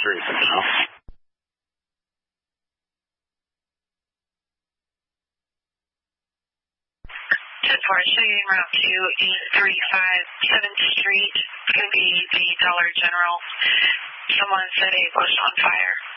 Street now. Showing Route 2, 835 7th Street. It's going to be the Dollar General. Someone said it was on fire.